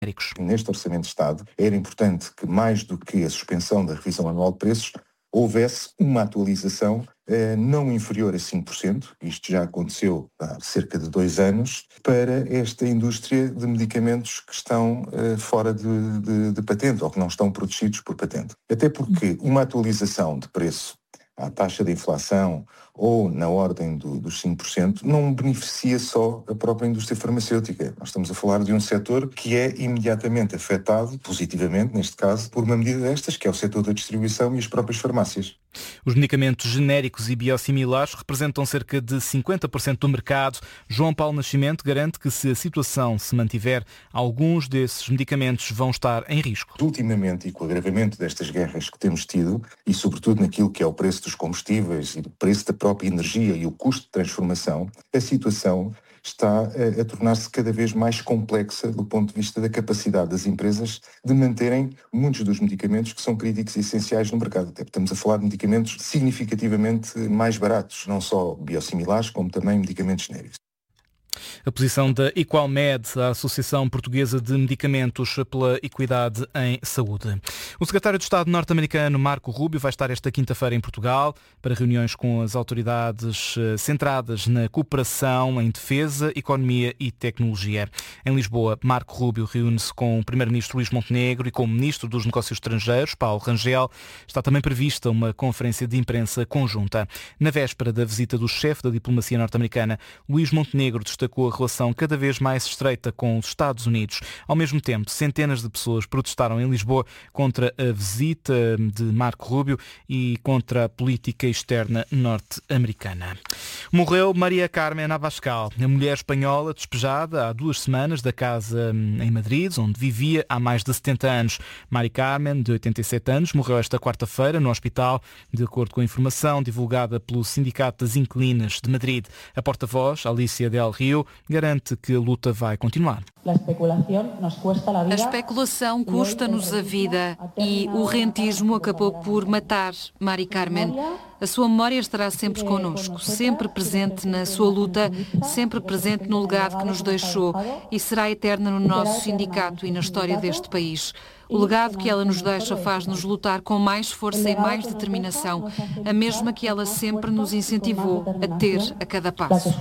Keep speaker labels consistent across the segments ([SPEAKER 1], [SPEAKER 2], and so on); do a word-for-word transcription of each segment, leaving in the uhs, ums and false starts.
[SPEAKER 1] Neste Orçamento de Estado, era importante que, mais do que a suspensão da revisão anual de preços, houvesse uma atualização eh, não inferior a cinco por cento, isto já aconteceu há cerca de dois anos, para esta indústria de medicamentos que estão eh, fora de, de, de patente ou que não estão protegidos por patente. Até porque uma atualização de preço à taxa de inflação ou na ordem do, dos cinco por cento não beneficia só a própria indústria farmacêutica. Nós estamos a falar de um setor que é imediatamente afetado, positivamente neste caso, por uma medida destas, que é o setor da distribuição e as próprias farmácias.
[SPEAKER 2] Os medicamentos genéricos e biosimilares representam cerca de cinquenta por cento do mercado. João Paulo Nascimento garante que, se a situação se mantiver, alguns desses medicamentos vão estar em risco.
[SPEAKER 1] Ultimamente, e com o agravamento destas guerras que temos tido, e sobretudo naquilo que é o preço dos combustíveis e o preço da própria energia e o custo de transformação, a situação está a, a tornar-se cada vez mais complexa do ponto de vista da capacidade das empresas de manterem muitos dos medicamentos que são críticos e essenciais no mercado. Até estamos a falar de medicamentos significativamente mais baratos, não só biosimilares, como também medicamentos genéricos.
[SPEAKER 2] A posição da Equalmed, a Associação Portuguesa de Medicamentos pela Equidade em Saúde. O secretário de Estado norte-americano Marco Rubio vai estar esta quinta-feira em Portugal para reuniões com as autoridades centradas na cooperação em defesa, economia e tecnologia. Em Lisboa, Marco Rubio reúne-se com o primeiro-ministro Luís Montenegro e com o ministro dos Negócios Estrangeiros, Paulo Rangel. Está também prevista uma conferência de imprensa conjunta. Na véspera da visita do chefe da diplomacia norte-americana, Luís Montenegro destacou a relação cada vez mais estreita com os Estados Unidos. Ao mesmo tempo, centenas de pessoas protestaram em Lisboa contra a visita de Marco Rubio e contra a política externa norte-americana. Morreu Maria Carmen Abascal, a mulher espanhola despejada há duas semanas da casa em Madrid, onde vivia há mais de setenta anos. Maria Carmen, de oitenta e sete anos, morreu esta quarta-feira no hospital, de acordo com a informação divulgada pelo Sindicato das Inquilinas de Madrid. A porta-voz, Alicia Del Rio, garante que a luta vai continuar.
[SPEAKER 3] A especulação custa-nos a vida e o rentismo acabou por matar Mari Carmen. A sua memória estará sempre connosco, sempre presente na sua luta, sempre presente no legado que nos deixou e será eterna no nosso sindicato e na história deste país. O legado que ela nos deixa faz-nos lutar com mais força e mais determinação, a mesma que ela sempre nos incentivou a ter a cada passo.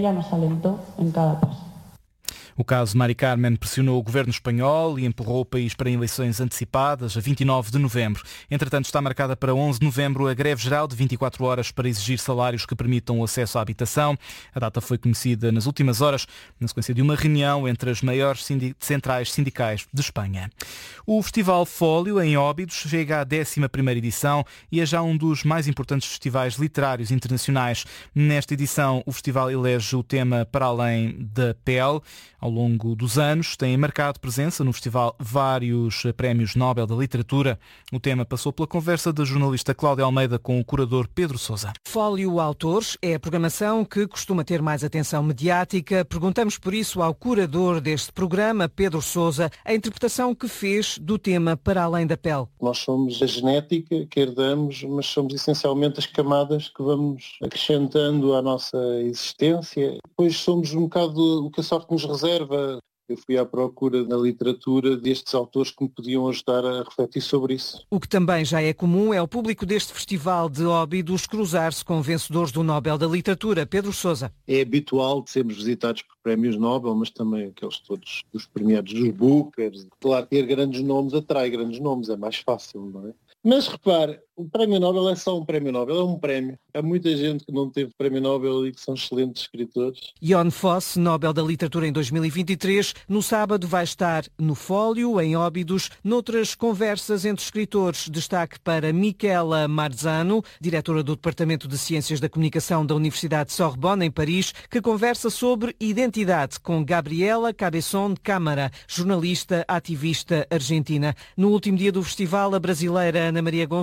[SPEAKER 2] O caso Mari Carmen pressionou o governo espanhol e empurrou o país para eleições antecipadas a vinte e nove de novembro. Entretanto, está marcada para onze de novembro a greve geral de vinte e quatro horas para exigir salários que permitam o acesso à habitação. A data foi conhecida nas últimas horas, na sequência de uma reunião entre as maiores sindi- centrais sindicais de Espanha. O Festival Fólio, em Óbidos, chega à décima primeira edição e é já um dos mais importantes festivais literários internacionais. Nesta edição, o festival elege o tema Para Além da Pele. Ao longo dos anos, têm marcado presença no festival vários prémios Nobel da Literatura. O tema passou pela conversa da jornalista Cláudia Almeida com o curador Pedro Sousa.
[SPEAKER 4] Fólio Autores é a programação que costuma ter mais atenção mediática. Perguntamos por isso ao curador deste programa, Pedro Sousa, a interpretação que fez do tema Para Além da Pele.
[SPEAKER 5] Nós somos a genética que herdamos, mas somos essencialmente as camadas que vamos acrescentando à nossa existência. Depois somos um bocado o que a sorte nos reserva. Eu fui à procura na literatura destes autores que me podiam ajudar a refletir sobre isso.
[SPEAKER 4] O que também já é comum é o público deste festival de Óbidos cruzar-se com vencedores do Nobel da Literatura. Pedro Sousa.
[SPEAKER 5] É habitual de sermos visitados por prémios Nobel, mas também aqueles todos dos premiados dos Bookers. Claro, ter grandes nomes atrai grandes nomes, é mais fácil, não é? Mas repare, o Prémio Nobel é só um Prémio Nobel, é um prémio. Há muita gente que não teve Prémio Nobel e que são excelentes escritores.
[SPEAKER 4] Jon Fosse, Nobel da Literatura em dois mil e vinte e três, no sábado vai estar no Fólio, em Óbidos, noutras conversas entre escritores. Destaque para Michela Marzano, diretora do Departamento de Ciências da Comunicação da Universidade de Sorbonne, em Paris, que conversa sobre identidade com Gabriela Cabezón de Câmara, jornalista, ativista argentina. No último dia do festival, a brasileira Ana Maria Gonçalves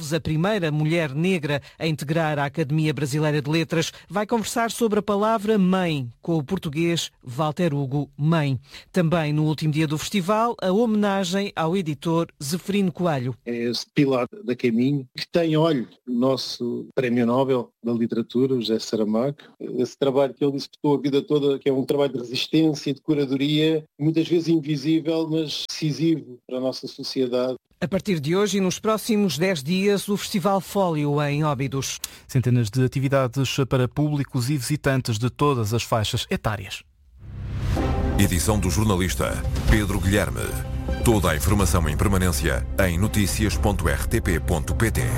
[SPEAKER 4] Alves, a primeira mulher negra a integrar a Academia Brasileira de Letras, vai conversar sobre a palavra mãe, com o português Walter Hugo Mãe. Também no último dia do festival, a homenagem ao editor Zeferino Coelho.
[SPEAKER 5] É esse pilar da Caminho, que tem, olho, o nosso Prémio Nobel da Literatura, o José Saramago. Esse trabalho que ele executou a vida toda, que é um trabalho de resistência, de curadoria, muitas vezes invisível, mas decisivo para a nossa sociedade.
[SPEAKER 4] A partir de hoje e nos próximos dez dias, o Festival Fólio em Óbidos.
[SPEAKER 2] Centenas de atividades para públicos e visitantes de todas as faixas etárias.
[SPEAKER 6] Edição do jornalista Pedro Guilherme. Toda a informação em permanência em notícias ponto r t p ponto p t.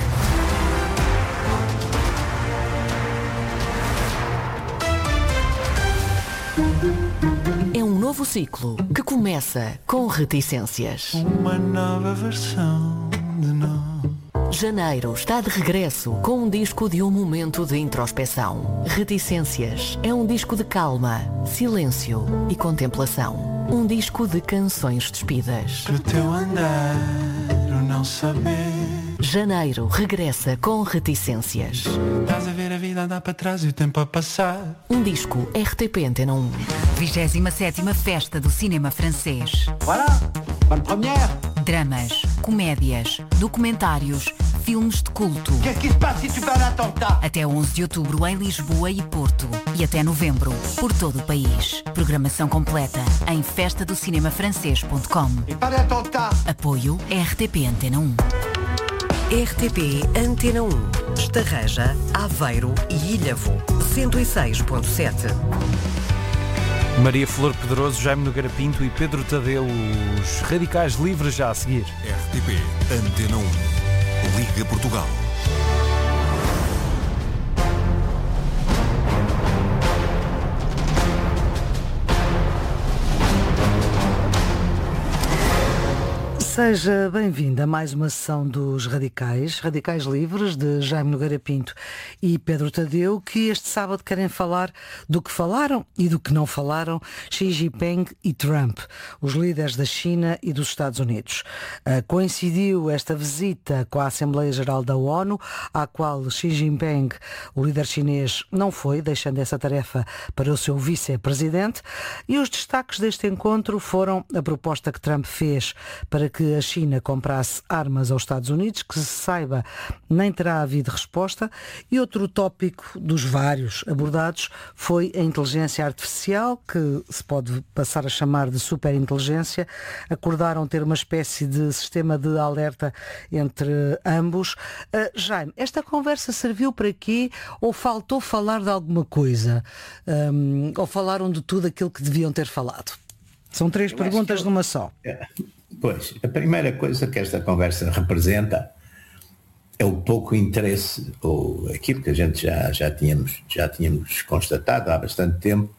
[SPEAKER 7] É um novo ciclo que começa com reticências.
[SPEAKER 8] Uma nova versão de nós.
[SPEAKER 7] Janeiro está de regresso com um disco de um momento de introspeção. Reticências é um disco de calma, silêncio e contemplação. Um disco de canções despidas.
[SPEAKER 8] Pro teu andar, o não saber.
[SPEAKER 7] Janeiro regressa com Reticências.
[SPEAKER 8] Estás a ver a vida andar para trás e o tempo a passar.
[SPEAKER 7] Um disco R T P Antena um.
[SPEAKER 9] vigésima sétima Festa do Cinema Francês.
[SPEAKER 10] Voilà, bonne première.
[SPEAKER 9] Dramas, comédias, documentários, filmes de culto.
[SPEAKER 10] Qu'est-ce qui se passe si tu fais un attentat?
[SPEAKER 9] Até onze de outubro em Lisboa e Porto. E até novembro, por todo o país. Programação completa em festa do cinema francês ponto com.
[SPEAKER 10] E pas d'attentat.
[SPEAKER 9] Apoio R T P Antena um.
[SPEAKER 11] R T P Antena um. Estarreja, Aveiro e Ilhavo. cento e seis ponto sete.
[SPEAKER 2] Maria Flor Pedroso, Jaime Nogueira Pinto e Pedro Tadeu, os radicais livres já a seguir.
[SPEAKER 6] R T P Antena um. Liga Portugal.
[SPEAKER 12] Seja bem-vindo a mais uma sessão dos Radicais, Radicais Livres, de Jaime Nogueira Pinto e Pedro Tadeu, que este sábado querem falar do que falaram e do que não falaram Xi Jinping e Trump, os líderes da China e dos Estados Unidos. Uh, coincidiu esta visita com a Assembleia Geral da ONU, à qual Xi Jinping, o líder chinês, não foi, deixando essa tarefa para o seu vice-presidente, e os destaques deste encontro foram a proposta que Trump fez para que a China comprasse armas aos Estados Unidos, que se saiba nem terá havido resposta, e outro tópico dos vários abordados foi a inteligência artificial, que se pode passar a chamar de superinteligência. Acordaram ter uma espécie de sistema de alerta entre ambos. Uh, Jaime, esta conversa serviu para quê? Ou faltou falar de alguma coisa? Um, ou falaram de tudo aquilo que deviam ter falado? São três Eu perguntas eu... numa só.
[SPEAKER 13] É. Pois, a primeira coisa que esta conversa representa é o pouco interesse, ou aquilo que a gente já, já, tínhamos, já tínhamos constatado há bastante tempo,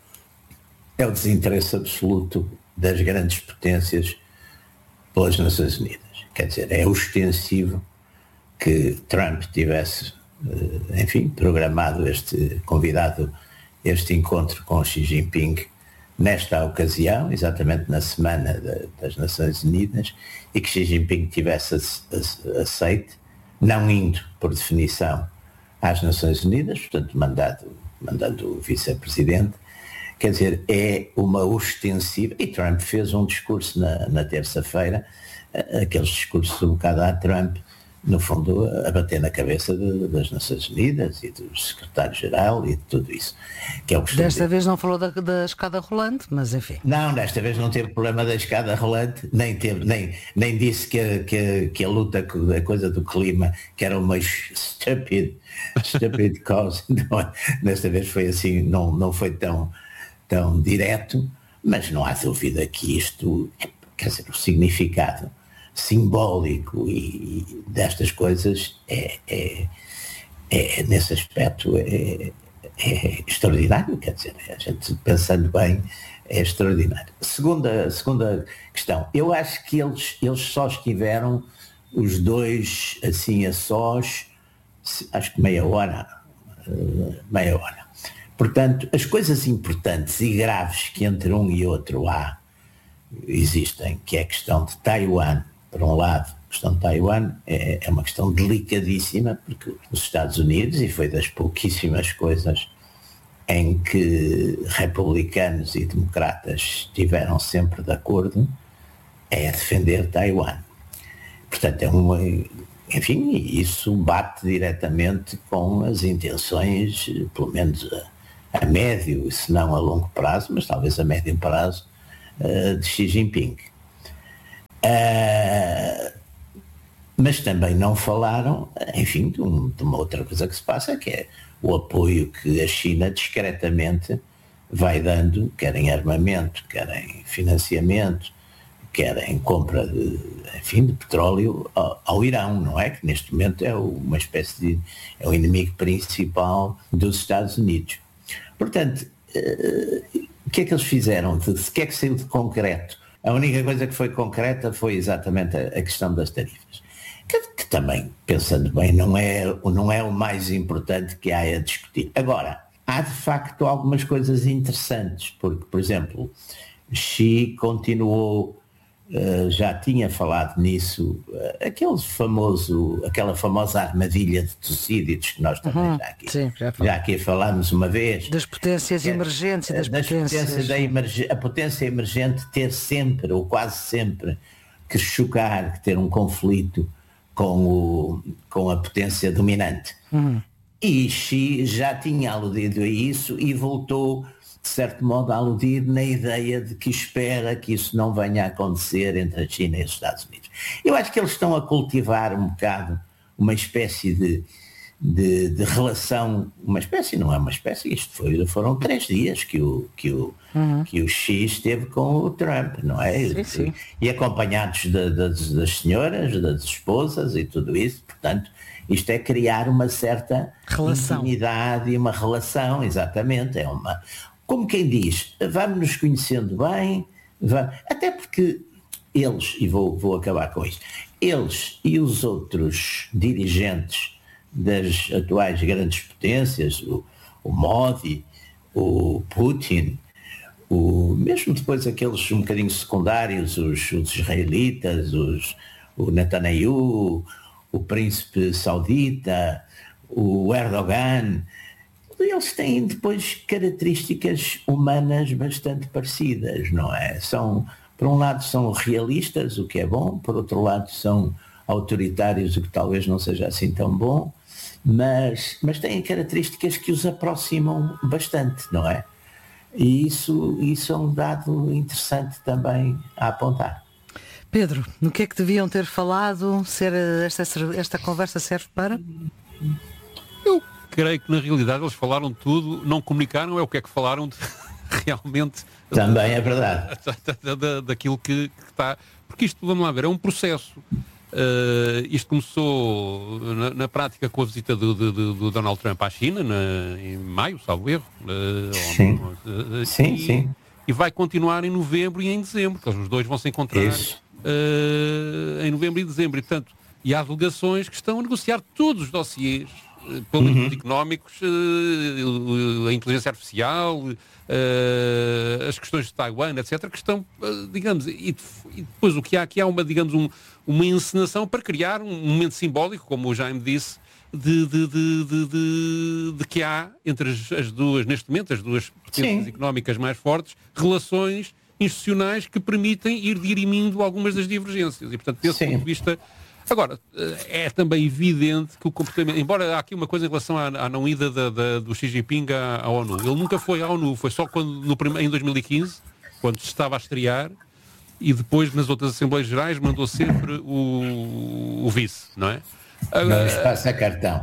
[SPEAKER 13] é o desinteresse absoluto das grandes potências pelas Nações Unidas. Quer dizer, é ostensivo que Trump tivesse, enfim, programado este, convidado este encontro com Xi Jinping nesta ocasião, exatamente na Semana de, das Nações Unidas, e que Xi Jinping tivesse aceite, não indo, por definição, às Nações Unidas, portanto, mandado, mandando o vice-presidente. Quer dizer, é uma ostensiva, e Trump fez um discurso na, na terça-feira, aqueles discursos um bocado a Trump, no fundo, a bater na cabeça de, das Nações Unidas e do secretário-geral e de tudo isso. Que é o que
[SPEAKER 12] desta vez não falou da, da escada rolante, mas enfim.
[SPEAKER 13] Não, desta vez não teve problema da escada rolante, nem, teve, nem, nem disse que a, que, a, que a luta, a coisa do clima, que era uma stupid, stupid cause. Não, desta vez foi assim, não, não foi tão, tão direto, mas não há dúvida que isto, quer dizer, o significado simbólico e, e destas coisas é, é, é nesse aspecto é, é extraordinário, quer dizer, a gente pensando bem é extraordinário. Segunda, segunda questão, eu acho que eles, eles só estiveram os dois assim a sós, acho que meia hora, meia hora. Portanto, as coisas importantes e graves que entre um e outro há, existem, que é a questão de Taiwan por um lado, a questão de Taiwan é, é uma questão delicadíssima, porque os Estados Unidos, e foi das pouquíssimas coisas em que republicanos e democratas estiveram sempre de acordo, é defender Taiwan. Portanto, é uma, enfim, isso bate diretamente com as intenções, pelo menos a, a médio, se não a longo prazo, mas talvez a médio prazo, uh, de Xi Jinping. Uh, mas também não falaram, enfim, de, um, de uma outra coisa que se passa, que é o apoio que a China discretamente vai dando, quer em armamento, quer em financiamento, quer em compra de, enfim, de petróleo ao, ao Irão, não é? Que neste momento é uma espécie de, é o inimigo principal dos Estados Unidos. Portanto, uh, o que é que eles fizeram? O que é que saiu de concreto? A única coisa que foi concreta foi exatamente a, a questão das tarifas. Que, que também, pensando bem, não é, não é o mais importante que há a discutir. Agora, há de facto algumas coisas interessantes, porque, por exemplo, Xi continuou, uh, já tinha falado nisso, uh, aquele famoso, aquela famosa armadilha de Tucídides que nós também uhum, já, aqui, sim, já, já aqui falámos uma vez.
[SPEAKER 12] Das potências é, emergentes e das, das potências... potências
[SPEAKER 13] da emerg- a potência emergente ter sempre, ou quase sempre, que chocar, que ter um conflito com, o, com a potência dominante. Uhum. E Xi já tinha aludido a isso e voltou, de certo modo, a aludir na ideia de que espera que isso não venha a acontecer entre a China e os Estados Unidos. Eu acho que eles estão a cultivar um bocado uma espécie de, de, de relação, uma espécie, não é uma espécie, isto foi, foram três dias que o, que o, uhum. que o Xi esteve com o Trump, não é?
[SPEAKER 12] Sim, sim.
[SPEAKER 13] E, e acompanhados de, de, das senhoras, das esposas e tudo isso, portanto, isto é criar uma certa relação. Intimidade e uma relação, exatamente, é uma, como quem diz, vamos nos conhecendo bem, vamos, até porque eles, e vou, vou acabar com isto, eles e os outros dirigentes das atuais grandes potências, o, o Modi, o Putin, o, mesmo depois aqueles um bocadinho secundários, os, os israelitas, os, o Netanyahu, o príncipe saudita, o Erdogan, eles têm depois características humanas bastante parecidas, não é? São, por um lado são realistas, o que é bom, por outro lado são autoritários, o que talvez não seja assim tão bom, mas, mas têm características que os aproximam bastante, não é? E isso, isso é um dado interessante também a apontar.
[SPEAKER 12] Pedro, no que é que deviam ter falado? Ser esta, esta conversa serve para?
[SPEAKER 14] Eu creio que na realidade eles falaram tudo, não comunicaram, é o que é que falaram de, realmente.
[SPEAKER 13] Também é verdade.
[SPEAKER 14] Da, da, daquilo que, que está. Porque isto, vamos lá ver, é um processo. Uh, isto começou na, na prática com a visita do, do, do Donald Trump à China, na, em maio, salvo erro. Uh,
[SPEAKER 13] sim,
[SPEAKER 14] uh,
[SPEAKER 13] sim,
[SPEAKER 14] e,
[SPEAKER 13] sim.
[SPEAKER 14] E vai continuar em novembro e em dezembro, porque os dois vão se encontrar. Isso. Uh, em novembro e dezembro, e, portanto, e há delegações que estão a negociar todos os dossiês, uh, pelos uhum. económicos, uh, a inteligência artificial, uh, as questões de Taiwan, etcétera, que estão, uh, digamos, e, e depois o que há aqui há uma, digamos, um, uma encenação para criar um momento simbólico, como o Jaime disse, de, de, de, de, de, de que há entre as, as duas, neste momento, as duas potências Sim. económicas mais fortes, relações institucionais que permitem ir dirimindo algumas das divergências. E, portanto, desse ponto de vista... Agora, é também evidente que o comportamento... Embora há aqui uma coisa em relação à, à não ida da, da, do Xi Jinping à, à ONU. Ele nunca foi à ONU. Foi só quando, no, em dois mil e quinze, quando se estava a estrear, e depois, nas outras Assembleias Gerais, mandou sempre o, o vice, não é?
[SPEAKER 13] Não nos passa cartão.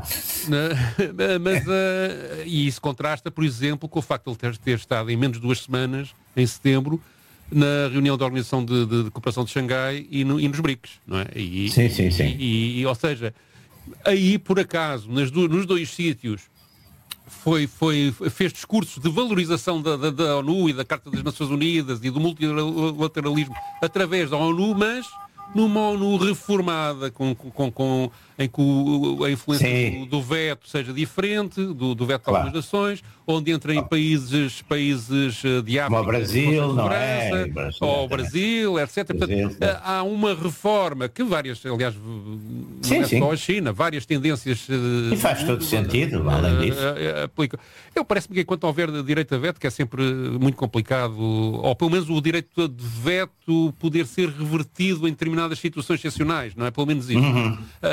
[SPEAKER 14] Mas, uh, e isso contrasta, por exemplo, com o facto de ele ter, ter estado em menos de duas semanas, em setembro, na reunião da Organização de, de, de Cooperação de Xangai e, no, e nos BRICS, não é? E,
[SPEAKER 13] sim, sim, sim.
[SPEAKER 14] E, e, ou seja, aí, por acaso, nas do, nos dois sítios, foi, foi, fez discursos de valorização da, da, da ONU e da Carta das Nações Unidas e do multilateralismo através da ONU, mas numa ONU reformada, com, com, com, em que o, a influência do, do veto seja diferente, do, do veto de algumas nações, onde entra em países, países de África,
[SPEAKER 13] como o Brasil, não
[SPEAKER 14] é? Ou o Brasil, etcétera.
[SPEAKER 13] Brasil,
[SPEAKER 14] Portanto, há uma reforma que várias, aliás,
[SPEAKER 13] sim,
[SPEAKER 14] não é
[SPEAKER 13] sim.
[SPEAKER 14] só a China, várias tendências...
[SPEAKER 13] E faz todo sentido, além disso.
[SPEAKER 14] Aplicam. Eu parece-me que enquanto houver direito a veto, que é sempre muito complicado, ou pelo menos o direito de veto poder ser revertido em determinadas situações excepcionais, não é? Pelo menos isso.
[SPEAKER 13] Uhum.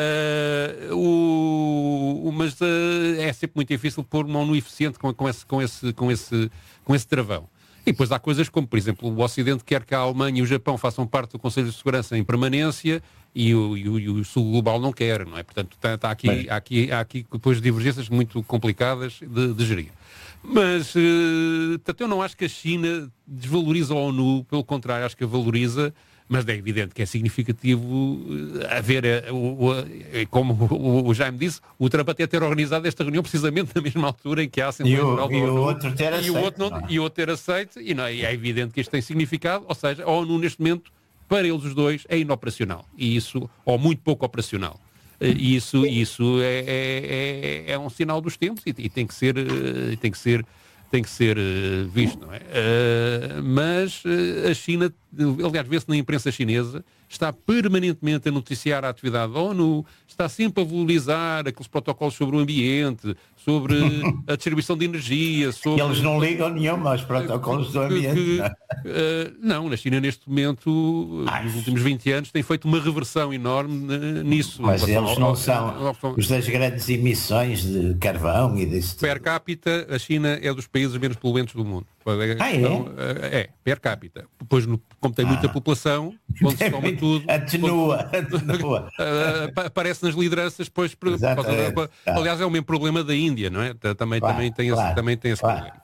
[SPEAKER 14] Uh, o, o, mas uh, é sempre muito difícil pôr mão no eficiente com, com, esse, com, esse, com, esse, com esse travão. E depois há coisas como, por exemplo, o Ocidente quer que a Alemanha e o Japão façam parte do Conselho de Segurança em permanência e o, e o, e o Sul Global não quer, não é? Portanto, tá, tá aqui, há, aqui, há aqui depois divergências muito complicadas de, de gerir. Mas, uh, portanto, eu não acho que a China desvaloriza a ONU, pelo contrário, acho que a valoriza, mas é evidente que é significativo haver, o, o, como o, o Jaime disse, o Trump até ter organizado esta reunião precisamente na mesma altura em que há a Assembleia Geral da ONU.
[SPEAKER 13] E o outro ter aceito.
[SPEAKER 14] E o outro, não, e o outro ter aceito, e, não, e é evidente que isto tem significado, ou seja, a ONU neste momento, para eles os dois, é inoperacional. E isso, ou muito pouco operacional. E isso, isso é, é, é, é um sinal dos tempos e, e tem que ser... Tem que ser tem que ser uh, visto, não é? Uh, mas uh, a China, aliás, vê-se na imprensa chinesa, está permanentemente a noticiar a atividade da ONU, está sempre a valorizar aqueles protocolos sobre o ambiente, sobre a distribuição de energia, sobre...
[SPEAKER 13] Eles não ligam nenhum aos protocolos do ambiente.
[SPEAKER 14] Que, uh, não, na China neste momento, Ai. nos últimos vinte anos, tem feito uma reversão enorme uh, nisso.
[SPEAKER 13] Mas eles ao, não ao, são ao, ao, os das grandes emissões de carvão e disso.
[SPEAKER 14] Per capita, a China é dos países menos poluentes do mundo.
[SPEAKER 13] Ah, é?
[SPEAKER 14] Então, é, per capita. Depois, como tem muita ah. população, onde se toma tudo...
[SPEAKER 13] Atenua, atenua.
[SPEAKER 14] Aparece nas lideranças, pois... Por, por causa da, aliás, é o mesmo problema da Índia, não é? Também, claro, também tem esse, claro, também tem esse claro. problema.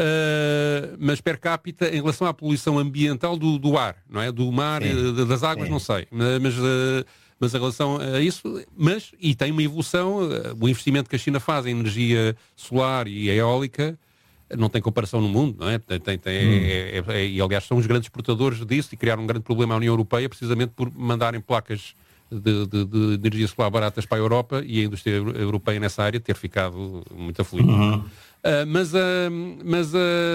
[SPEAKER 14] Uh, mas per capita, em relação à poluição ambiental do, do ar, não é? Do mar, uh, das águas, sim. não sei. Mas... Uh, Mas em relação a isso, mas, e tem uma evolução, uh, o investimento que a China faz em energia solar e eólica, não tem comparação no mundo, não é? Tem, tem, tem, hum. é, é, é, e aliás são os grandes exportadores disso e criaram um grande problema à União Europeia precisamente por mandarem placas de, de, de energia solar baratas para a Europa e a indústria europeia nessa área ter ficado muito aflita. Uhum. Uh, mas uh, mas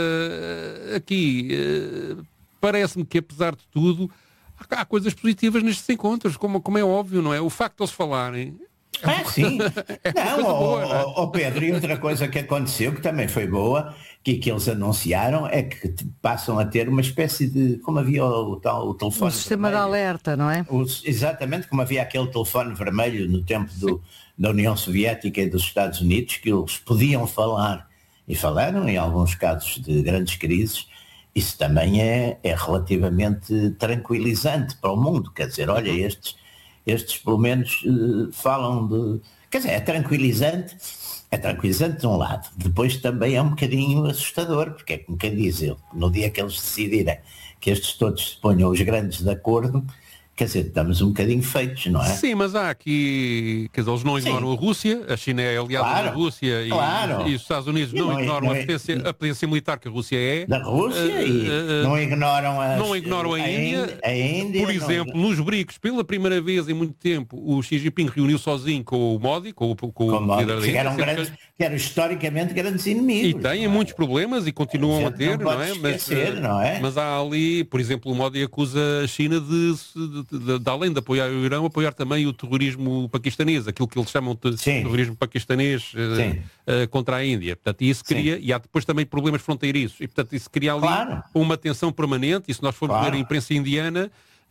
[SPEAKER 14] uh, aqui uh, parece-me que apesar de tudo há, há coisas positivas nestes encontros, como, como é óbvio, não é? O facto de eles falarem
[SPEAKER 13] Ah, sim. é não, ó, boa, não é? ó, Pedro, e outra coisa que aconteceu, que também foi boa, que, que eles anunciaram, é que passam a ter uma espécie de, como havia o, o, o telefone...
[SPEAKER 12] Um sistema vermelho, de alerta, não é?
[SPEAKER 13] O, exatamente, como havia aquele telefone vermelho no tempo do, da União Soviética e dos Estados Unidos, que eles podiam falar, e falaram em alguns casos de grandes crises. Isso também é, é relativamente tranquilizante para o mundo, quer dizer, olha, estes... Estes, pelo menos, uh, falam de... Quer dizer, é tranquilizante, é tranquilizante de um lado. Depois também é um bocadinho assustador, porque é como quem diz, ele, no dia que eles decidirem que estes todos se ponham os grandes de acordo, quer dizer, estamos um bocadinho feitos, não é?
[SPEAKER 14] Sim, mas há aqui... Quer dizer, eles não ignoram Sim. a Rússia, a China é aliada claro, da Rússia
[SPEAKER 13] claro.
[SPEAKER 14] e, e os Estados Unidos não, não ignoram não, a, potência, a potência militar que a Rússia é.
[SPEAKER 13] Da Rússia uh, e uh, não ignoram as,
[SPEAKER 14] Não ignoram a, a Índia.
[SPEAKER 13] A Índia.
[SPEAKER 14] Por exemplo, não... nos BRICS, pela primeira vez em muito tempo, o Xi Jinping reuniu sozinho com o Modi, com, com, com, com o líder da Índia.
[SPEAKER 13] Eram grandes, que eram historicamente grandes inimigos.
[SPEAKER 14] E têm muitos problemas e continuam a ter, não, não é?
[SPEAKER 13] Esquecer,
[SPEAKER 14] mas,
[SPEAKER 13] não é?
[SPEAKER 14] Mas há ali, por exemplo, o Modi acusa a China de, de, de, de, de além da apoiar o Irão, apoiar também o terrorismo paquistanês, aquilo que eles chamam de Sim. terrorismo paquistanês uh, uh, contra a Índia. Portanto, e isso cria, Sim. e há depois também problemas fronteiriços, e portanto isso cria ali claro. uma tensão permanente, e se nós formos claro. ver a imprensa indiana,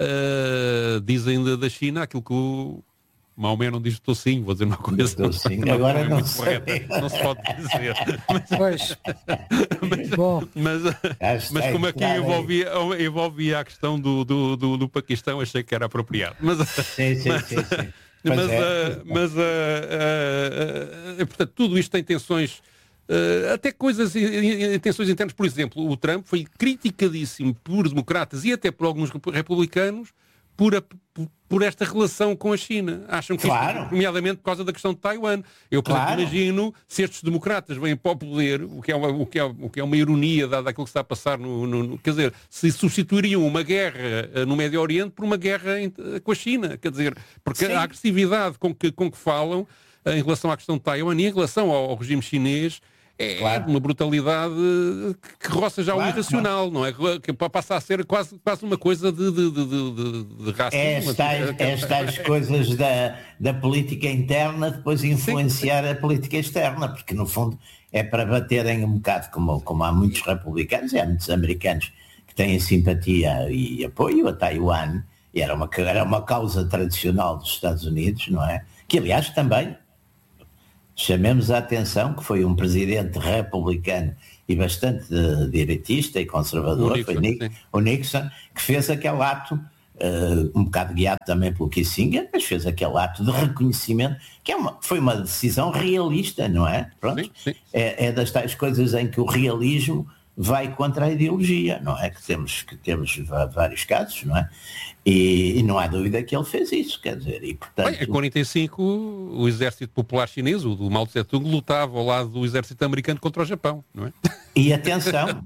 [SPEAKER 14] uh, dizem da, da China aquilo que o Maomé não diz estou sim, vou dizer uma coisa.
[SPEAKER 13] Estou sim, não, agora não,
[SPEAKER 14] não, se correta, não se pode dizer. Mas,
[SPEAKER 12] pois.
[SPEAKER 14] mas, Bom. mas, mas como aqui envolvia, envolvia a questão do, do, do, do Paquistão, achei que era apropriado. Mas,
[SPEAKER 13] sim, sim, mas, sim, sim.
[SPEAKER 14] mas, é. uh, mas uh, uh, uh, portanto, tudo isto tem tensões, uh, até coisas, tensões internas. Por exemplo, o Trump foi criticadíssimo por democratas e até por alguns republicanos por, a, por, por esta relação com a China. Acham que
[SPEAKER 13] claro.
[SPEAKER 14] isto, nomeadamente por causa da questão de Taiwan. Eu, por
[SPEAKER 13] claro.
[SPEAKER 14] exemplo, imagino se estes democratas vêm para o poder, o que é uma, o que é, o que é uma ironia dada aquilo que está a passar no, no, no... Quer dizer, se substituiriam uma guerra no Médio Oriente por uma guerra em, com a China. Quer dizer, porque Sim. a agressividade com que, com que falam em relação à questão de Taiwan e em relação ao, ao regime chinês é
[SPEAKER 13] claro.
[SPEAKER 14] uma brutalidade que roça já claro, o irracional, claro. não é? Que passa a ser quase, quase uma coisa de, de, de, de, de racismo.
[SPEAKER 13] Estas, estas coisas da, da política interna depois influenciar Sim. a política externa, porque no fundo é para baterem um bocado, como, como há muitos republicanos e há muitos americanos que têm simpatia e apoio a Taiwan, e era uma, era uma causa tradicional dos Estados Unidos, não é? Que aliás também, chamemos a atenção que foi um presidente republicano e bastante direitista e conservador, o Nixon, foi Nick, o Nixon, que fez aquele ato, uh, um bocado guiado também pelo Kissinger, mas fez aquele ato de reconhecimento, que é uma, foi uma decisão realista, não é? Pronto, sim, sim. É, é das tais coisas em que o realismo vai contra a ideologia, não é? Que temos, que temos vários casos, não é? E, e não há dúvida que ele fez isso, quer dizer, e portanto...
[SPEAKER 14] Bem, em quarenta e cinco o exército popular chinês, o do Mao Tse-tung, lutava ao lado do exército americano contra o Japão, não é?
[SPEAKER 13] E atenção,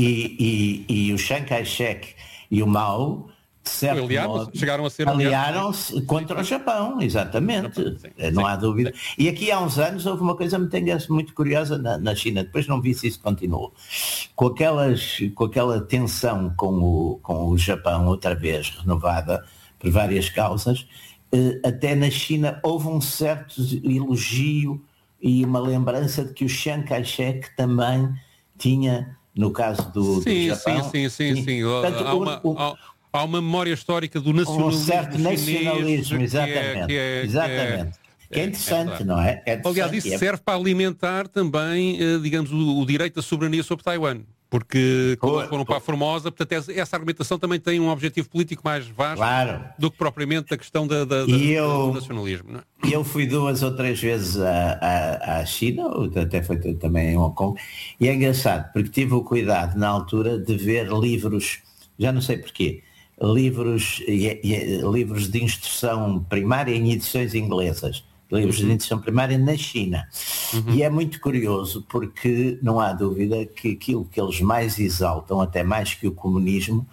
[SPEAKER 13] e, e, e o Chiang Kai-shek e o Mao, de certo
[SPEAKER 14] aliado,
[SPEAKER 13] modo,
[SPEAKER 14] chegaram a ser
[SPEAKER 13] aliaram-se contra o Japão, exatamente, sim, não sim, há dúvida. Sim. E aqui há uns anos houve uma coisa muito, muito curiosa na, na China, depois não vi se isso continuou, com, aquelas, com aquela tensão com o, com o Japão, outra vez renovada por várias causas, eh, até na China houve um certo elogio e uma lembrança de que o Chiang Kai-shek também tinha, no caso do,
[SPEAKER 14] sim,
[SPEAKER 13] do Japão...
[SPEAKER 14] Sim, sim, sim, sim. Portanto, há uma... O, há... Há uma memória histórica do nacionalismo
[SPEAKER 13] um certo
[SPEAKER 14] chinês,
[SPEAKER 13] nacionalismo, exatamente.
[SPEAKER 14] Que é, que é,
[SPEAKER 13] exatamente. Que é interessante, é, não é? é
[SPEAKER 14] Aliás, isso serve para alimentar também, digamos, o, o direito da soberania sobre Taiwan. Porque, como eles foram para a Formosa, portanto, essa argumentação também tem um objetivo político mais vasto
[SPEAKER 13] claro. do
[SPEAKER 14] que propriamente a questão da, da, da,
[SPEAKER 13] eu,
[SPEAKER 14] do nacionalismo. Não é?
[SPEAKER 13] Eu fui duas ou três vezes à, à China, até foi também em Hong Kong, e é engraçado, porque tive o cuidado, na altura, de ver livros, já não sei porquê, livros, livros de instrução primária em edições inglesas, livros uhum. de instrução primária na China. Uhum. E é muito curioso porque não há dúvida que aquilo que eles mais exaltam, até mais que o comunismo,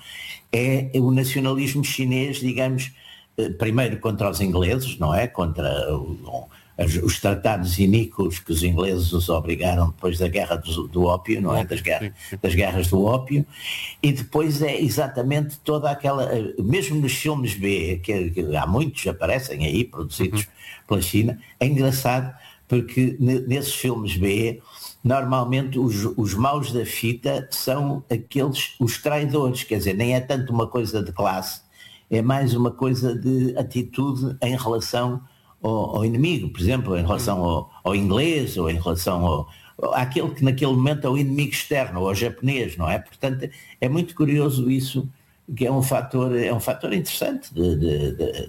[SPEAKER 13] é o nacionalismo chinês, digamos, primeiro contra os ingleses, não é? Contra o, os tratados iníquos que os ingleses os obrigaram depois da guerra do, do ópio, não é? Das guerras, das guerras do ópio, e depois é exatamente toda aquela, mesmo nos filmes B, que, que há muitos aparecem aí, produzidos uhum. pela China, é engraçado porque nesses filmes B, normalmente os, os maus da fita são aqueles, os traidores, quer dizer, nem é tanto uma coisa de classe, é mais uma coisa de atitude em relação Ao, ao inimigo, por exemplo, em relação ao, ao inglês ou em relação ao, àquele que naquele momento é o inimigo externo, ou ao japonês, não é? Portanto, é muito curioso isso, que é um fator, é um fator interessante de, de, de,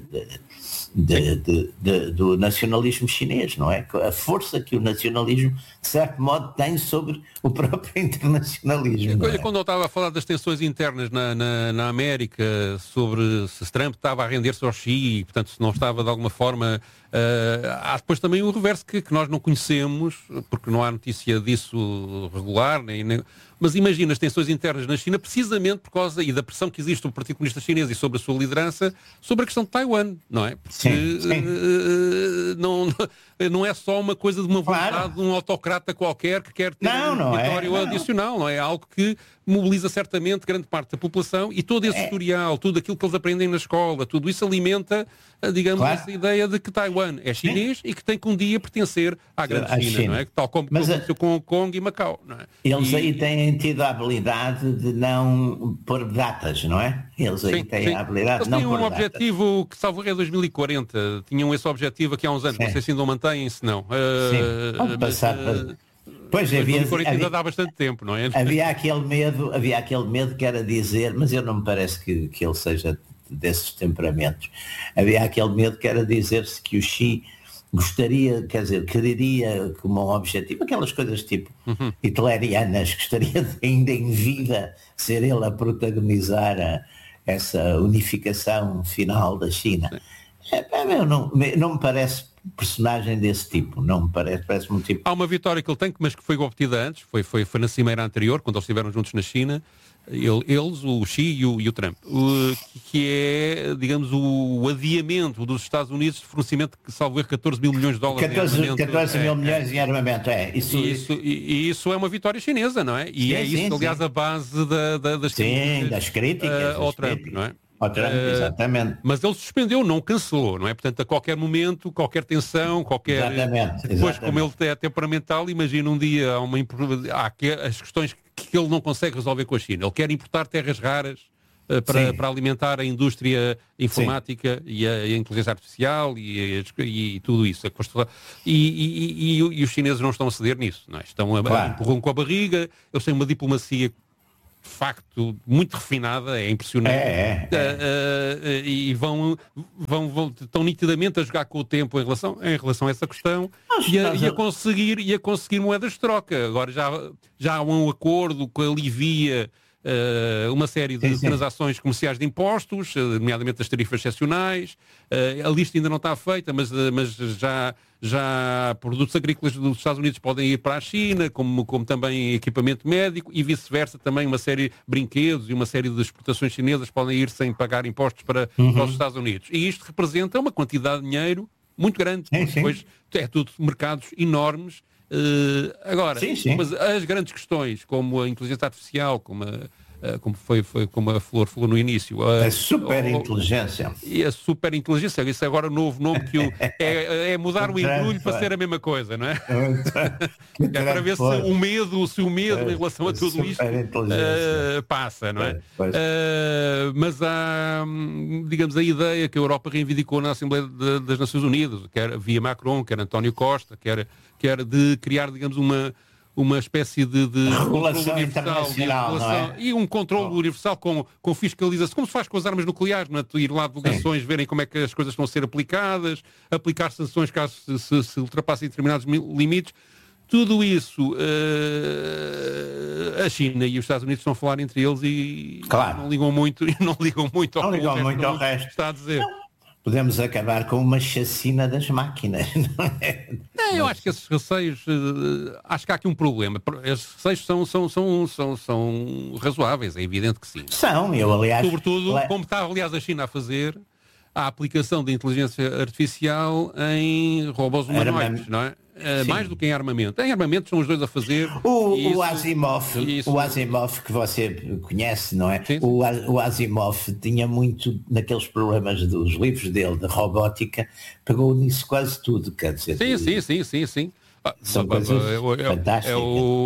[SPEAKER 13] de, de, de, do nacionalismo chinês, não é? A força que o nacionalismo, de certo modo, tem sobre o próprio internacionalismo.
[SPEAKER 14] É? Quando eu estava a falar das tensões internas na, na, na América, sobre se Trump estava a render-se ao Xi, e, portanto, se não estava de alguma forma... Uh, há depois também o reverso que, que nós não conhecemos, porque não há notícia disso regular, nem, nem... mas imagina as tensões internas na China precisamente por causa e da pressão que existe no Partido Comunista Chinês e sobre a sua liderança sobre a questão de Taiwan, não é? Porque
[SPEAKER 13] sim, sim.
[SPEAKER 14] Uh, não, não é só uma coisa de uma vontade claro. de um autocrata qualquer que quer ter
[SPEAKER 13] não,
[SPEAKER 14] um
[SPEAKER 13] não
[SPEAKER 14] território
[SPEAKER 13] é,
[SPEAKER 14] adicional, não é? É algo que mobiliza certamente grande parte da população e todo esse é. historial, tudo aquilo que eles aprendem na escola, tudo isso alimenta, digamos, claro. essa ideia de que Taiwan é chinês Sim. e que tem que um dia pertencer à grande China, China, não é? Tal como aconteceu com Hong Kong e Macau, não é?
[SPEAKER 13] Eles
[SPEAKER 14] e...
[SPEAKER 13] aí têm tido a habilidade de não pôr datas, não é? Eles aí sim, têm sim. a habilidade
[SPEAKER 14] eles
[SPEAKER 13] de não pôr
[SPEAKER 14] datas. Eles tinham um objetivo que, salvo é dois mil e quarenta, tinham esse objetivo aqui há uns anos, sim. não sei se ainda o mantêm-se, não.
[SPEAKER 13] Sim, pode uh, passar mas, uh, Pois havia,
[SPEAKER 14] havia, dá bastante tempo, não é?
[SPEAKER 13] Havia aquele medo, havia aquele medo que era dizer, mas eu não me parece que, que ele seja desses temperamentos. Havia aquele medo que era dizer-se que o Xi gostaria, quer dizer, quereria como um objetivo, aquelas coisas tipo uhum. hitlerianas, gostaria de, ainda em vida ser ele a protagonizar a, essa unificação final da China. É, eu não, não me parece personagem desse tipo, não me parece, parece um tipo...
[SPEAKER 14] Há uma vitória que ele tem, mas que foi obtida antes, foi, foi, foi na cimeira anterior, quando eles estiveram juntos na China, ele, eles, o Xi e o, e o Trump, o, que é, digamos, o adiamento dos Estados Unidos de fornecimento que salvo erro catorze mil milhões de dólares
[SPEAKER 13] catorze,
[SPEAKER 14] em armamento.
[SPEAKER 13] catorze mil milhões em armamento, é. Isso,
[SPEAKER 14] e, isso, e, e isso é uma vitória chinesa, não é? E sim, é isso, sim, aliás, sim. a base da, da, das,
[SPEAKER 13] sim, críticas, das críticas
[SPEAKER 14] uh, ao
[SPEAKER 13] das
[SPEAKER 14] Trump,
[SPEAKER 13] críticas.
[SPEAKER 14] não é?
[SPEAKER 13] Trump, exatamente.
[SPEAKER 14] Uh, mas ele suspendeu, não cancelou, não é? Portanto, a qualquer momento, qualquer tensão, qualquer...
[SPEAKER 13] Exatamente.
[SPEAKER 14] Depois,
[SPEAKER 13] exatamente.
[SPEAKER 14] como ele é temperamental, imagina um dia há, uma, há as questões que ele não consegue resolver com a China. Ele quer importar terras raras uh, para, para alimentar a indústria informática e a, e a inteligência artificial e, e, e tudo isso. A construção. E, e, e, e os chineses não estão a ceder nisso, não é? Estão a, claro. a empurram com a barriga, eles têm uma diplomacia de facto muito refinada, é impressionante.
[SPEAKER 13] É, é, é.
[SPEAKER 14] Uh, uh, e vão, vão, vão estão nitidamente a jogar com o tempo em relação, em relação a essa questão e a, e, a conseguir, e a conseguir moedas de troca. Agora já, já há um acordo que alivia uh, uma série de sim, sim. transações comerciais de impostos, nomeadamente as tarifas excepcionais. Uh, a lista ainda não está feita, mas, mas já... Já produtos agrícolas dos Estados Unidos podem ir para a China, como, como também equipamento médico e vice-versa, também uma série de brinquedos e uma série de exportações chinesas podem ir sem pagar impostos para, uhum. para os Estados Unidos. E isto representa uma quantidade de dinheiro muito grande.
[SPEAKER 13] Sim, sim.
[SPEAKER 14] Depois é tudo mercados enormes. Uh, agora,
[SPEAKER 13] sim, sim.
[SPEAKER 14] Mas as grandes questões, como a inteligência artificial, como a como foi, foi como a Flor falou no início.
[SPEAKER 13] A, a superinteligência.
[SPEAKER 14] E a superinteligência, isso é agora o novo nome que o, é, é mudar o embrulho para ser a mesma coisa, não é? É para ver se o medo, se o medo em relação a tudo isto uh, passa, não é? Uh, mas há, digamos, a ideia que a Europa reivindicou na Assembleia de, das Nações Unidas, quer via Macron, quer António Costa, quer, quer de criar, digamos, uma uma espécie de, de
[SPEAKER 13] regulação internacional,
[SPEAKER 14] não é? E um controle oh. universal com, com fiscalização, como se faz com as armas nucleares, não é? Ir lá delegações, verem como é que as coisas estão a ser aplicadas, aplicar sanções caso se, se, se ultrapassem determinados limites. Tudo isso, uh, a China e os Estados Unidos estão a falar entre eles e
[SPEAKER 13] claro.
[SPEAKER 14] não ligam muito, não ligam muito ao,
[SPEAKER 13] não ligam resto, muito ao resto.
[SPEAKER 14] Está a dizer.
[SPEAKER 13] Não. Podemos acabar com uma chacina das máquinas, não é?
[SPEAKER 14] Não, eu acho que esses receios, uh, acho que há aqui um problema. Esses receios são, são, são, são, são razoáveis, é evidente que sim.
[SPEAKER 13] São, eu aliás...
[SPEAKER 14] Sobretudo, le... como está aliás a China a fazer, a aplicação de inteligência artificial em robôs humanoides, não é? Uh, mais do que em armamento. Em armamento são os dois a fazer.
[SPEAKER 13] O,
[SPEAKER 14] isso,
[SPEAKER 13] o Asimov,
[SPEAKER 14] isso...
[SPEAKER 13] o Asimov que você conhece, não é?
[SPEAKER 14] Sim, sim.
[SPEAKER 13] O, o Asimov tinha muito naqueles problemas dos livros dele de robótica, pegou nisso quase tudo, quer dizer.
[SPEAKER 14] Sim, sim, sim, sim, sim. Ah,
[SPEAKER 13] São coisas é, fantásticas.
[SPEAKER 14] É o,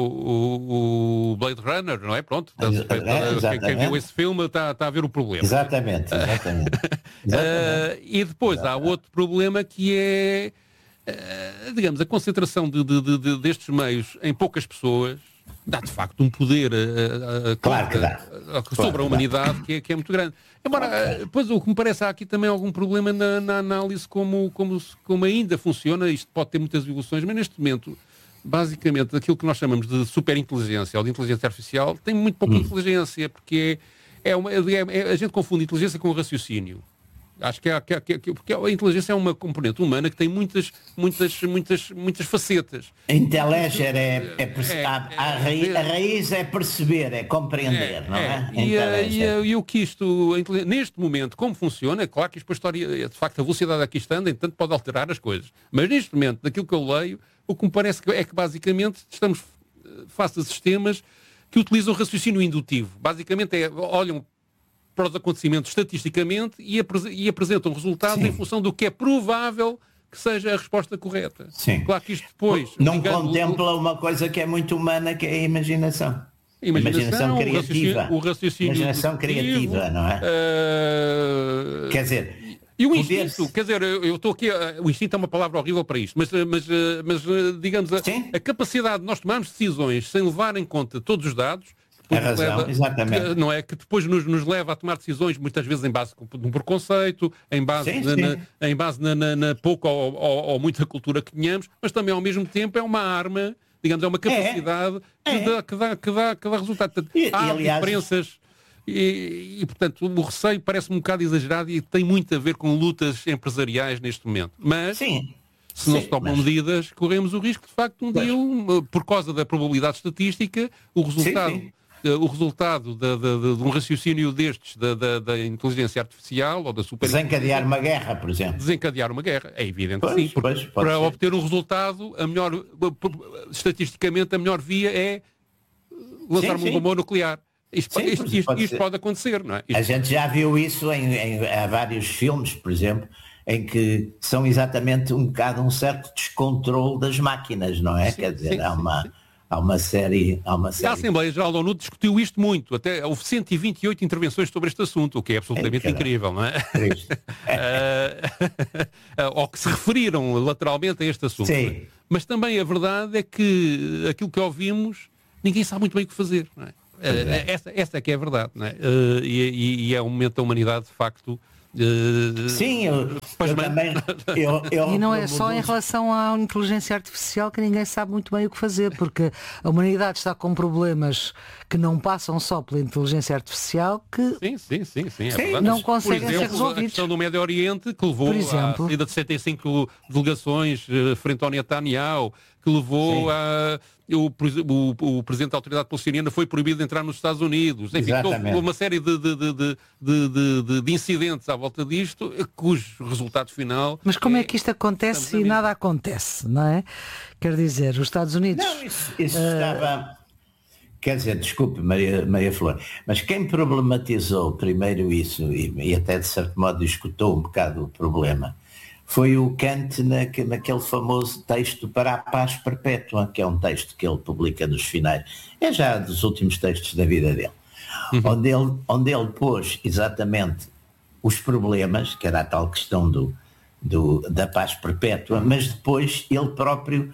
[SPEAKER 14] o, o Blade Runner, não é? Pronto. Tá,
[SPEAKER 13] é,
[SPEAKER 14] quem viu esse filme está tá a ver o problema.
[SPEAKER 13] Exatamente, exatamente.
[SPEAKER 14] exatamente. Uh, e depois exatamente. Há outro problema que é, uh, digamos, a concentração de, de, de, de, destes meios em poucas pessoas dá de facto um poder uh, uh,
[SPEAKER 13] claro que dá.
[SPEAKER 14] sobre claro a humanidade que é, que é muito grande. Embora, depois o que me parece há aqui também algum problema na, na análise como, como, como ainda funciona, isto pode ter muitas evoluções, mas neste momento, basicamente, aquilo que nós chamamos de superinteligência ou de inteligência artificial tem muito pouca hum. inteligência, porque é, é uma, é, é, a gente confunde inteligência com raciocínio. Acho que, é, que, é, que, é, porque a inteligência é uma componente humana que tem muitas, muitas, muitas, muitas facetas.
[SPEAKER 13] Inteligere é, é, é, é, a, a, raiz, a raiz é perceber, é compreender, é, não é? é.
[SPEAKER 14] E, a, e, a, e o que isto, neste momento, como funciona, é claro que isto, a história, de facto, a velocidade aqui está, entanto pode alterar as coisas. Mas neste momento, daquilo que eu leio, o que me parece é que basicamente estamos face a sistemas que utilizam raciocínio indutivo. Basicamente é, olham para os acontecimentos estatisticamente e, apres e apresentam resultados Sim. em função do que é provável que seja a resposta correta.
[SPEAKER 13] Sim.
[SPEAKER 14] Claro que isto depois...
[SPEAKER 13] Não ligando, contempla uma coisa que é muito humana, que é a imaginação.
[SPEAKER 14] Imaginação,
[SPEAKER 13] imaginação criativa.
[SPEAKER 14] O raciocínio
[SPEAKER 13] imaginação criativa, não é?
[SPEAKER 14] Uh...
[SPEAKER 13] Quer dizer...
[SPEAKER 14] E o instinto, quer dizer, eu estou aqui, o instinto é uma palavra horrível para isto, mas, mas, mas digamos, a, a capacidade de nós tomarmos decisões sem levar em conta todos os dados,
[SPEAKER 13] a razão, leva, exatamente.
[SPEAKER 14] Que, não é, que depois nos, nos leva a tomar decisões muitas vezes em base de um preconceito, em base, sim, na, sim. Na, em base na, na, na pouca ou, ou, ou muita cultura que tenhamos, mas também ao mesmo tempo é uma arma, digamos, é uma capacidade é. Que, é. Dá, que, dá, que, dá, que dá resultado.
[SPEAKER 13] E,
[SPEAKER 14] há
[SPEAKER 13] e, aliás,
[SPEAKER 14] diferenças... E, e, portanto, o receio parece-me um bocado exagerado e tem muito a ver com lutas empresariais neste momento. Mas,
[SPEAKER 13] sim,
[SPEAKER 14] se não
[SPEAKER 13] sim,
[SPEAKER 14] se tomam
[SPEAKER 13] mas...
[SPEAKER 14] medidas, corremos o risco, de facto, um
[SPEAKER 13] mas...
[SPEAKER 14] dia, um, por causa da probabilidade estatística, o resultado...
[SPEAKER 13] Sim, sim.
[SPEAKER 14] o resultado de, de, de, de um raciocínio destes da, da, da inteligência artificial ou da super...
[SPEAKER 13] Desencadear uma guerra, por exemplo.
[SPEAKER 14] Desencadear uma guerra, é evidente
[SPEAKER 13] pois,
[SPEAKER 14] que sim.
[SPEAKER 13] Pois,
[SPEAKER 14] para
[SPEAKER 13] ser.
[SPEAKER 14] obter um resultado, a melhor, estatisticamente, a melhor via é lançar sim, uma bomba nuclear. Isto, sim, isto, isto, pode, isto pode acontecer, não é? Isto...
[SPEAKER 13] A gente já viu isso em, em há vários filmes, por exemplo, em que são exatamente um bocado um certo descontrole das máquinas, não é? Sim, Quer dizer, sim, há uma... Sim. Há uma série... Há uma série...
[SPEAKER 14] A Assembleia Geral da ONU discutiu isto muito. Até houve cento e vinte e oito intervenções sobre este assunto, o que é absolutamente é, incrível, não é? Ou que se referiram lateralmente a este assunto.
[SPEAKER 13] Sim.
[SPEAKER 14] Mas também a verdade é que aquilo que ouvimos, ninguém sabe muito bem o que fazer, não é? É. Essa, essa é que é a verdade, não é? E, e é um momento da humanidade, de facto... Uh,
[SPEAKER 13] Sim, eu, eu também. Eu, eu,
[SPEAKER 12] e não é só em relação à inteligência artificial que ninguém sabe muito bem o que fazer, porque a humanidade está com problemas que não passam só pela inteligência artificial, que
[SPEAKER 14] sim, sim, sim, sim, é
[SPEAKER 12] sim, não conseguem
[SPEAKER 14] exemplo,
[SPEAKER 12] ser resolvidos.
[SPEAKER 14] A questão do Médio Oriente, que levou à saída de setenta e cinco delegações uh, frente ao Netanyahu, que levou sim. a... O, o, o presidente da autoridade palestiniana foi proibido de entrar nos Estados Unidos. Enfim, houve uma série de, de, de, de, de, de, de incidentes à volta disto, cujo resultado final...
[SPEAKER 12] Mas como é, é que isto acontece e nada acontece, não é? Quer dizer, os Estados Unidos...
[SPEAKER 13] Não, isso, isso uh... estava... Quer dizer, desculpe, Maria, Maria Flor, mas quem problematizou primeiro isso e, e até de certo modo discutiu um bocado o problema foi o Kant na, naquele famoso texto para a paz perpétua, que é um texto que ele publica nos finais, é já dos últimos textos da vida dele, uhum. onde, ele, onde ele pôs exatamente os problemas, que era a tal questão do, do, da paz perpétua, mas depois ele próprio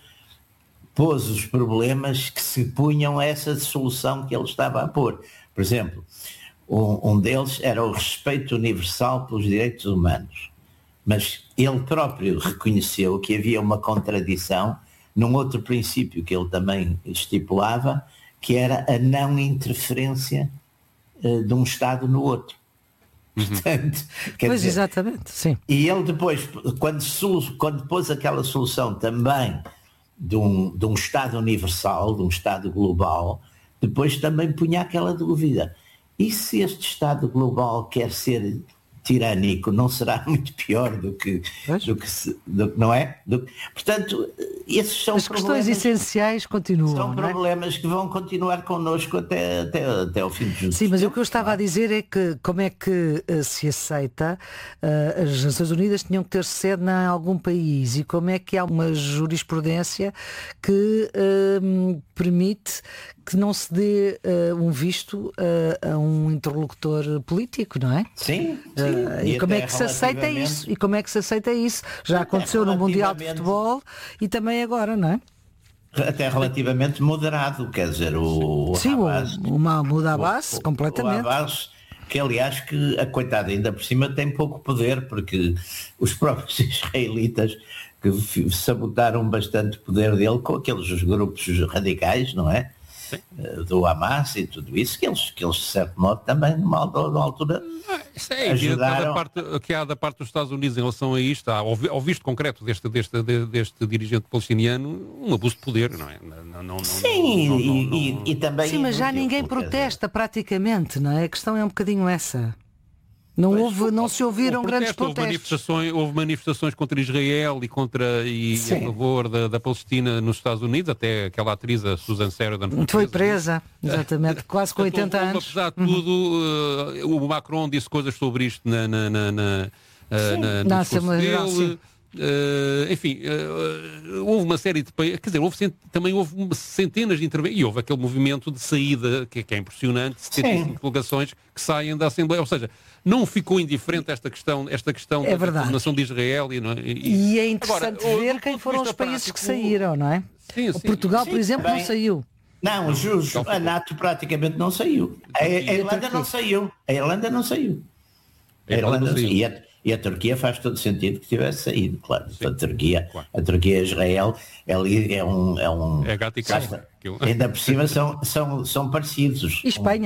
[SPEAKER 13] pôs os problemas que se punham a essa solução que ele estava a pôr. Por exemplo, um, um deles era o respeito universal pelos direitos humanos. Mas ele próprio reconheceu que havia uma contradição num outro princípio que ele também estipulava, que era a não interferência uh, de um Estado no outro.
[SPEAKER 12] Uhum. Portanto, quer pois dizer, exatamente, sim.
[SPEAKER 13] E ele depois, quando, quando pôs aquela solução também de um, de um Estado universal, de um Estado global, depois também punha aquela dúvida. E se este Estado global quer ser tirânico, não será muito pior do que, do que se, do, não é? Do, portanto, esses são
[SPEAKER 12] as questões essenciais continuam.
[SPEAKER 13] São problemas
[SPEAKER 12] é?
[SPEAKER 13] que vão continuar connosco até, até, até ao fim de junho.
[SPEAKER 12] Sim, mas o que eu estava a dizer é que como é que uh, se aceita uh, as Nações Unidas tinham que ter sede em algum país e como é que há uma jurisprudência que uh, permite que não se dê uh, um visto uh, a um interlocutor político, não é?
[SPEAKER 13] Sim, sim.
[SPEAKER 12] Uh, e, e como é que se aceita isso? E como é que se aceita isso? Já até aconteceu no Mundial de Futebol e também agora, não é?
[SPEAKER 13] Até relativamente moderado, quer dizer, o
[SPEAKER 12] Sim, Abbas, o, o Mahmoud Abbas, o, completamente.
[SPEAKER 13] O Abbas, que aliás que a coitada ainda por cima tem pouco poder, porque os próprios israelitas que sabotaram bastante o poder dele com aqueles grupos radicais, não é? Sim. Do Hamas e tudo isso, que eles, que eles de certo modo também numa altura
[SPEAKER 14] isso é ajudaram... da parte, que há da parte dos Estados Unidos em relação a isto, ao, ao visto concreto deste, deste, deste dirigente palestiniano, um abuso de poder, não é? Não, não, não,
[SPEAKER 13] Sim, não, não, não, não,
[SPEAKER 12] e,
[SPEAKER 13] não... e também...
[SPEAKER 12] Sim, mas já ninguém protesta praticamente, não é? A questão é um bocadinho essa. Não,
[SPEAKER 14] pois,
[SPEAKER 12] houve, não se ouviram
[SPEAKER 14] protesto,
[SPEAKER 12] grandes protestos.
[SPEAKER 14] Houve manifestações, houve manifestações contra Israel e, contra, e, e a favor da, da Palestina nos Estados Unidos, até aquela atriz, a Susan Sarandon.
[SPEAKER 12] Foi presa, exatamente, quase com oitenta
[SPEAKER 14] houve,
[SPEAKER 12] anos.
[SPEAKER 14] Apesar de tudo, uhum. uh, o Macron disse coisas sobre isto na, na, na, na, na, na Assembleia Geral. Uh, enfim, uh, houve uma série de países, quer dizer, houve cent... também houve centenas de intervenções e houve aquele movimento de saída que, que é impressionante, setenta e cinco delegações que saem da Assembleia, ou seja, não ficou indiferente esta questão, esta questão
[SPEAKER 12] é
[SPEAKER 14] da nação de Israel. E, não,
[SPEAKER 12] e... e é interessante Agora, ver quem foram os países prático, que saíram, não é?
[SPEAKER 14] Sim, sim,
[SPEAKER 12] Portugal,
[SPEAKER 14] sim,
[SPEAKER 12] por exemplo,
[SPEAKER 13] bem.
[SPEAKER 12] não saiu.
[SPEAKER 13] Não, o Jus, a NATO praticamente não saiu. A, a Irlanda não saiu. A Irlanda não saiu. A Irlanda não saiu. E a, e a Turquia faz todo sentido que tivesse saído, claro. Sim, a Turquia, claro. A Turquia e Israel é, é um... É, um,
[SPEAKER 14] é gato e caixa.
[SPEAKER 13] Ainda por cima são, são, são parecidos.
[SPEAKER 12] E Espanha?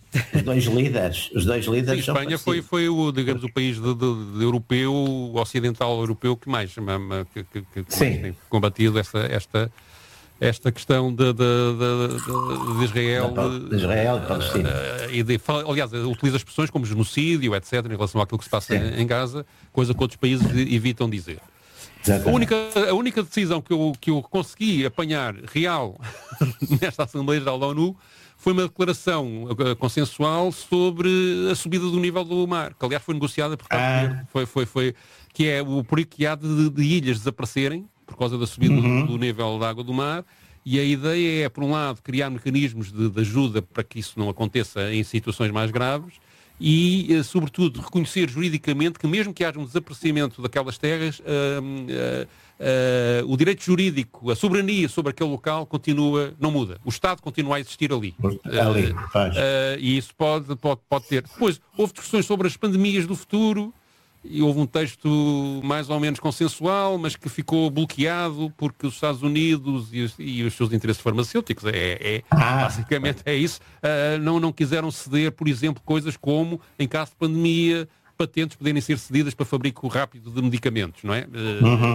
[SPEAKER 13] Os dois líderes, os dois líderes.
[SPEAKER 14] Sim, Espanha foi, foi o, digamos, o país de, de, de europeu, ocidental europeu que mais, que, que, que, que mais tem combatido esta, esta, esta questão de, de, de, de Israel.
[SPEAKER 13] De Israel e Palestina.
[SPEAKER 14] E de, aliás, utiliza expressões como genocídio, etcétera, em relação àquilo que se passa em, em Gaza, coisa que outros países evitam dizer. A única, a única decisão que eu, que eu consegui apanhar real nesta Assembleia Geral da ONU foi uma declaração consensual sobre a subida do nível do mar, que aliás foi negociada por Cabo Verde, ah. foi, foi, foi, que é o perigo que há de, de ilhas desaparecerem por causa da subida uhum. do, do nível da água do mar, e a ideia é, por um lado, criar mecanismos de, de ajuda para que isso não aconteça em situações mais graves, e, sobretudo, reconhecer juridicamente que mesmo que haja um desaparecimento daquelas terras, uh, uh, uh, o direito jurídico, a soberania sobre aquele local continua, não muda. O Estado continua a existir ali.
[SPEAKER 13] ali
[SPEAKER 14] uh, uh, e isso pode, pode, pode ter. Depois, houve discussões sobre as pandemias do futuro, e houve um texto mais ou menos consensual, mas que ficou bloqueado porque os Estados Unidos e os, e os seus interesses farmacêuticos, é, é, ah. basicamente é isso, uh, não, não quiseram ceder, por exemplo, coisas como, em caso de pandemia, patentes poderem ser cedidas para fabrico rápido de medicamentos, não é? Uh, uhum.